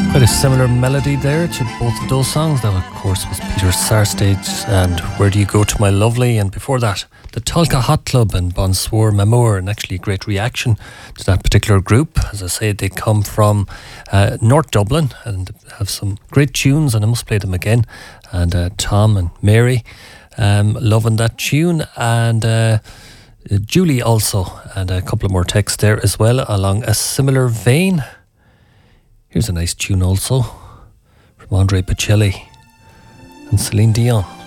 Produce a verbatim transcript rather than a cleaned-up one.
Quite a similar melody there to both of those songs. That, of course, was Peter Sarstage and Where Do You Go to My Lovely, and before that, the Tolka Hot Club and Bonsoir Mamour, and actually a great reaction to that particular group. As I say, they come from uh, North Dublin and have some great tunes, and I must play them again. And uh, Tom and Mary um, loving that tune, and uh, Julie also, and a couple of more texts there as well along a similar vein. Here's a nice tune also from Andre Bocelli and Celine Dion.